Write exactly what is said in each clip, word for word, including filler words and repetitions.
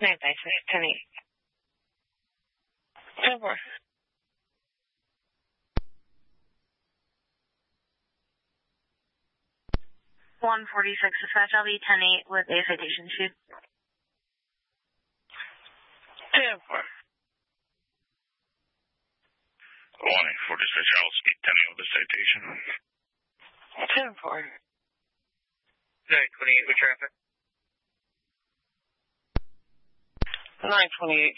nine five six, ten eight. ten four. one forty-six, dispatch, I'll be ten eight with a citation issued. ten four. one forty-six, I'll speak ten eight with a citation. ten four. nine twenty-eight with traffic. nine twenty-eight.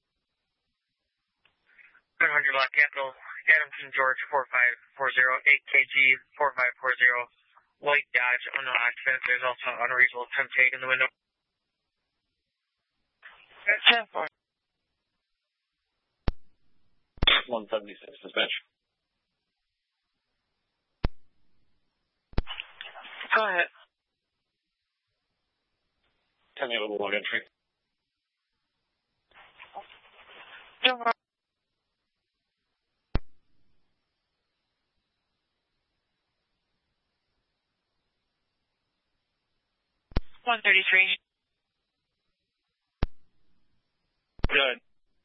one hundred Black Capital, Adamson George four five four zero, eight K G four five four zero, white Dodge, unknown occupant. There's also an unreasonable attempt to take in the window. ten four. one seventy-six, dispatch. Go ahead. ten eight with a log entry. ten four. one thirty-three. Good.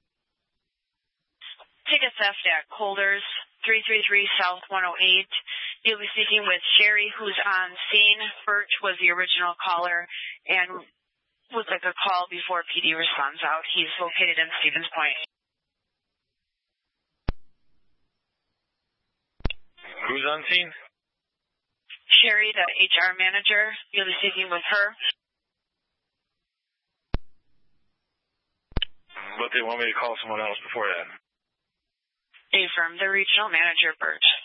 Ticket theft at Colders, three three three South one oh eight. You'll be speaking with Sherry, who's on scene. Birch was the original caller and would like a call before P D responds out. He's located in Stevens Point. Who's on scene? Sherry, the H R manager. You'll be speaking with her. But they want me to call someone else before that. Affirm, the regional manager, Birch.